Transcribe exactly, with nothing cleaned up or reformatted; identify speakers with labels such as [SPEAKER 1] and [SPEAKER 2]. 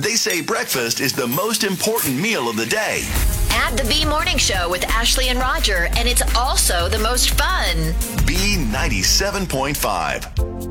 [SPEAKER 1] They say breakfast is the most important meal of the day.
[SPEAKER 2] Add the B Morning Show with Ashley and Roger, and it's also the most fun.
[SPEAKER 1] B ninety-seven point five.